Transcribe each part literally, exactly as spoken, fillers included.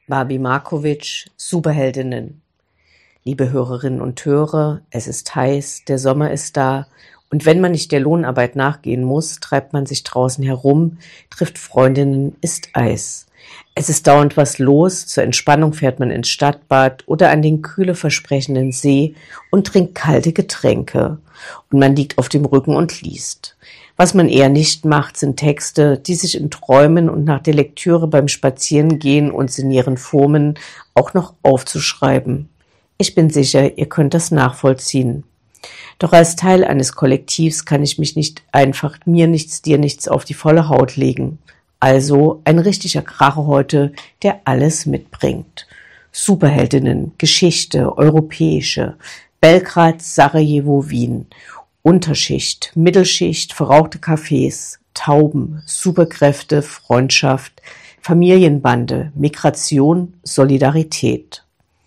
Barbie Markovic, Superheldinnen. Liebe Hörerinnen und Hörer, es ist heiß, der Sommer ist da und wenn man nicht der Lohnarbeit nachgehen muss, treibt man sich draußen herum, trifft Freundinnen, isst Eis. Es ist dauernd was los, zur Entspannung fährt man ins Stadtbad oder an den kühle versprechenden See und trinkt kalte Getränke. Und man liegt auf dem Rücken und liest. Was man eher nicht macht, sind Texte, die sich in Träumen und nach der Lektüre beim Spazierengehen und Sinnieren formen, auch noch aufzuschreiben. Ich bin sicher, ihr könnt das nachvollziehen. Doch als Teil eines Kollektivs kann ich mich nicht einfach mir nichts, dir nichts auf die volle Haut legen. Also ein richtiger Kracher heute, der alles mitbringt. Superheldinnen, Geschichte, europäische, Belgrad, Sarajevo, Wien, Unterschicht, Mittelschicht, verrauchte Cafés, Tauben, Superkräfte, Freundschaft, Familienbande, Migration, Solidarität.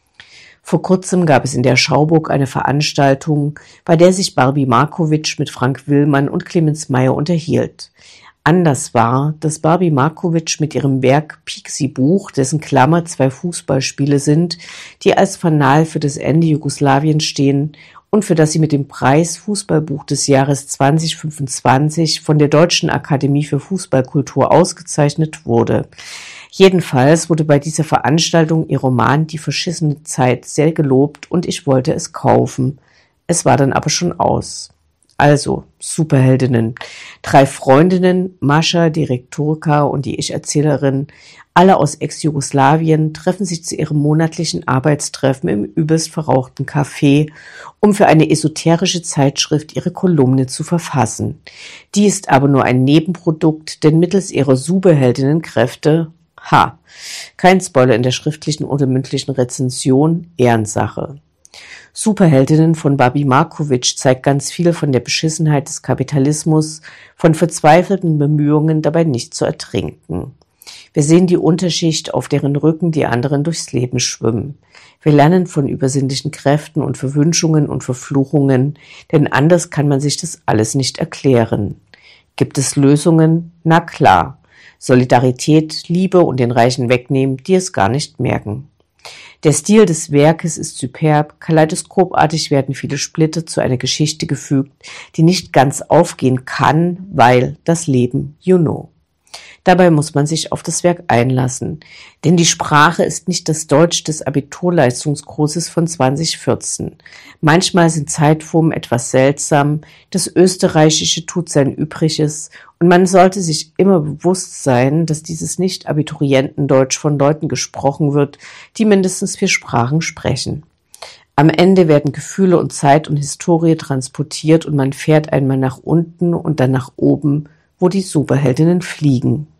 Vor kurzem gab es in der Schauburg eine Veranstaltung, bei der sich Barbie Markovic mit Frank Willmann und Clemens Meyer unterhielt. Anders war, dass Barbie Markovic mit ihrem Werk Pixie-Buch, dessen Klammer zwei Fußballspiele sind, die als Fanal für das Ende Jugoslawiens stehen und für das sie mit dem Preis Fußballbuch des Jahres zwanzig fünfundzwanzig von der Deutschen Akademie für Fußballkultur ausgezeichnet wurde. Jedenfalls wurde bei dieser Veranstaltung ihr Roman Die verschissene Zeit sehr gelobt und ich wollte es kaufen. Es war dann aber schon aus. Also, Superheldinnen. Drei Freundinnen, Mascha, die Rektorka und die Ich-Erzählerin, alle aus Ex-Jugoslawien, treffen sich zu ihrem monatlichen Arbeitstreffen im übelst verrauchten Café, um für eine esoterische Zeitschrift ihre Kolumne zu verfassen. Die ist aber nur ein Nebenprodukt, denn mittels ihrer Superheldinnenkräfte, ha, kein Spoiler in der schriftlichen oder mündlichen Rezension, Ehrensache. Superheldinnen von Barbie Markovic zeigt ganz viel von der Beschissenheit des Kapitalismus, von verzweifelten Bemühungen, dabei nicht zu ertrinken. Wir sehen die Unterschicht, auf deren Rücken die anderen durchs Leben schwimmen. Wir lernen von übersinnlichen Kräften und Verwünschungen und Verfluchungen, denn anders kann man sich das alles nicht erklären. Gibt es Lösungen? Na klar. Solidarität, Liebe und den Reichen wegnehmen, die es gar nicht merken. Der Stil des Werkes ist superb, kaleidoskopartig werden viele Splitter zu einer Geschichte gefügt, die nicht ganz aufgehen kann, weil das Leben, you know. Dabei muss man sich auf das Werk einlassen, denn die Sprache ist nicht das Deutsch des Abiturleistungskurses von zwanzig vierzehn. Manchmal sind Zeitformen etwas seltsam, das Österreichische tut sein Übriges und man sollte sich immer bewusst sein, dass dieses Nicht-Abiturientendeutsch von Leuten gesprochen wird, die mindestens vier Sprachen sprechen. Am Ende werden Gefühle und Zeit und Historie transportiert und man fährt einmal nach unten und dann nach oben, wo die Superheldinnen fliegen.